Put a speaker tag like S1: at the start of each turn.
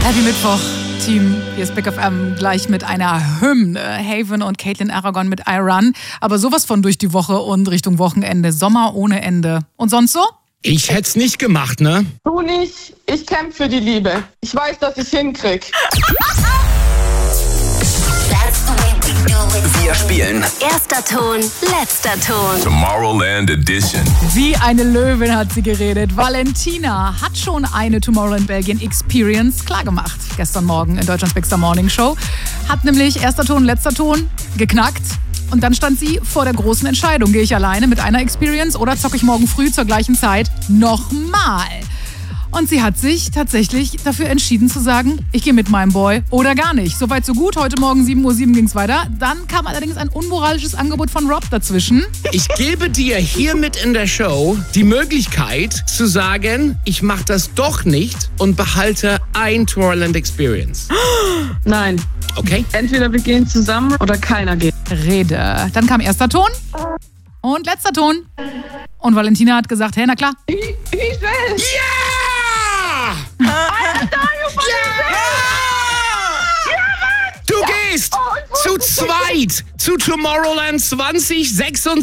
S1: Happy Mittwoch, Team. Hier ist Big FM gleich mit einer Hymne. Haven und Caitlin Aragon mit I Run. Aber sowas von durch die Woche und Richtung Wochenende. Sommer ohne Ende. Und sonst so?
S2: Ich hätte es nicht gemacht, ne?
S3: Du nicht. Ich kämpfe für die Liebe. Ich weiß, dass ich hinkrieg.
S4: Wir spielen
S5: Erster Ton, letzter Ton.
S4: Tomorrowland Edition.
S1: Wie eine Löwin hat sie geredet. Valentina hat schon eine Tomorrowland Belgien Experience klargemacht. Gestern Morgen in Deutschlands Big Star Morning Show. Hat nämlich erster Ton, letzter Ton geknackt. Und dann stand sie vor der großen Entscheidung. Gehe ich alleine mit einer Experience oder zocke ich morgen früh zur gleichen Zeit nochmal? Und sie hat sich tatsächlich dafür entschieden zu sagen, ich gehe mit meinem Boy oder gar nicht. Soweit so gut. Heute Morgen 7:07 Uhr ging es weiter. Dann kam allerdings ein unmoralisches Angebot von Rob dazwischen.
S2: Ich gebe dir hiermit in der Show die Möglichkeit zu sagen, ich mache das doch nicht und behalte ein Tomorrowland Experience.
S3: Nein.
S2: Okay?
S3: Entweder wir gehen zusammen oder keiner geht.
S1: Rede. Dann kam erster Ton und letzter Ton. Und Valentina hat gesagt, hey, na klar.
S3: Ich will.
S2: Ja! Du gehst zu zweit zu Tomorrowland 2026.